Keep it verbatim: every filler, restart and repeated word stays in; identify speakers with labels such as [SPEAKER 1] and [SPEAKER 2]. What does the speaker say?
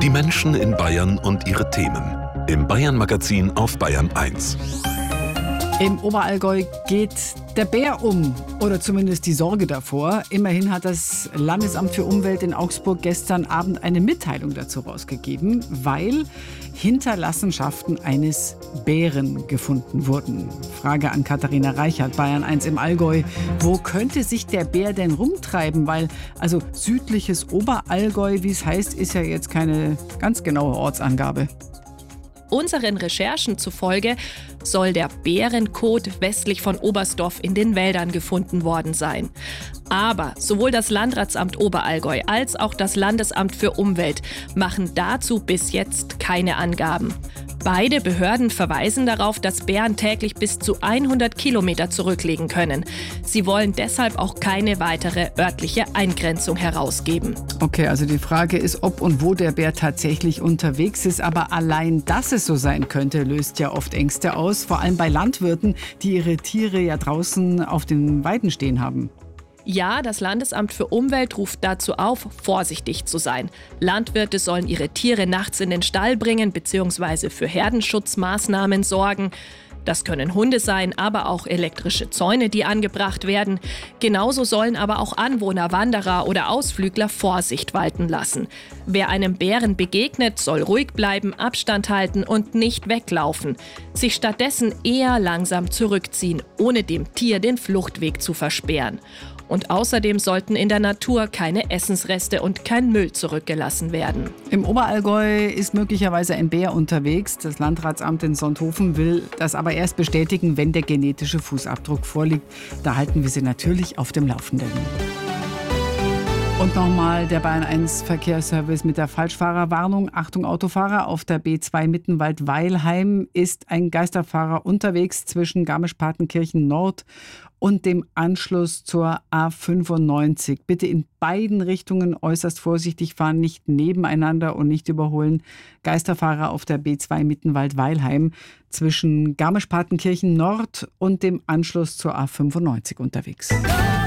[SPEAKER 1] Die Menschen in Bayern und ihre Themen. Im Bayern-Magazin auf Bayern eins.
[SPEAKER 2] Im Oberallgäu geht der Bär um, oder zumindest die Sorge davor. Immerhin hat das Landesamt für Umwelt in Augsburg gestern Abend eine Mitteilung dazu rausgegeben, weil Hinterlassenschaften eines Bären gefunden wurden. Frage an Katharina Reichert, Bayern eins im Allgäu. Wo könnte sich der Bär denn rumtreiben? Weil, also südliches Oberallgäu, wie es heißt, ist ja jetzt keine ganz genaue Ortsangabe.
[SPEAKER 3] Unseren Recherchen zufolge soll der Bärenkot westlich von Oberstdorf in den Wäldern gefunden worden sein. Aber sowohl das Landratsamt Oberallgäu als auch das Landesamt für Umwelt machen dazu bis jetzt keine Angaben. Beide Behörden verweisen darauf, dass Bären täglich bis zu hundert Kilometer zurücklegen können. Sie wollen deshalb auch keine weitere örtliche Eingrenzung herausgeben.
[SPEAKER 2] Okay, also die Frage ist, ob und wo der Bär tatsächlich unterwegs ist. Aber allein, dass es so sein könnte, löst ja oft Ängste aus. Vor allem bei Landwirten, die ihre Tiere ja draußen auf den Weiden stehen haben.
[SPEAKER 3] Ja, das Landesamt für Umwelt ruft dazu auf, vorsichtig zu sein. Landwirte sollen ihre Tiere nachts in den Stall bringen bzw. für Herdenschutzmaßnahmen sorgen. Das können Hunde sein, aber auch elektrische Zäune, die angebracht werden. Genauso sollen aber auch Anwohner, Wanderer oder Ausflügler Vorsicht walten lassen. Wer einem Bären begegnet, soll ruhig bleiben, Abstand halten und nicht weglaufen. Sich stattdessen eher langsam zurückziehen, ohne dem Tier den Fluchtweg zu versperren. Und außerdem sollten in der Natur keine Essensreste und kein Müll zurückgelassen werden.
[SPEAKER 2] Im Oberallgäu ist möglicherweise ein Bär unterwegs. Das Landratsamt in Sonthofen will das aber erst bestätigen, wenn der genetische Fußabdruck vorliegt. Da halten wir Sie natürlich auf dem Laufenden. Und nochmal der Bayern eins Verkehrsservice mit der Falschfahrerwarnung. Achtung Autofahrer, auf der B zwei Mittenwald-Weilheim ist ein Geisterfahrer unterwegs zwischen Garmisch-Partenkirchen Nord und dem Anschluss zur A fünfundneunzig. Bitte in beiden Richtungen äußerst vorsichtig fahren, nicht nebeneinander und nicht überholen. Geisterfahrer auf der B zwei Mittenwald-Weilheim zwischen Garmisch-Partenkirchen Nord und dem Anschluss zur A fünfundneunzig unterwegs.